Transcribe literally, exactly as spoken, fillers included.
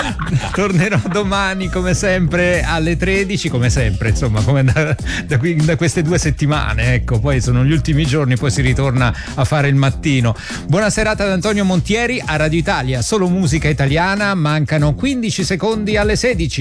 Tornerò domani come sempre alle tredici, come sempre, insomma, come da, da, qui, da queste due settimane, ecco, poi sono gli ultimi giorni, poi si ritorna a fare il mattino. Buona serata ad Antonio Montieri a Radio Italia, solo musica italiana, mancano quindici secondi alle sedici.